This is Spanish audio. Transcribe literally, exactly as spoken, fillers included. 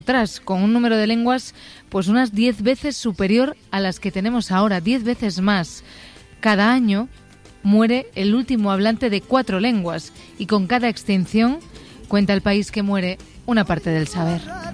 Tras, con un número de lenguas pues unas diez veces superior a las que tenemos ahora, diez veces más. Cada año muere el último hablante de cuatro lenguas y con cada extinción cuenta el país que muere una parte del saber.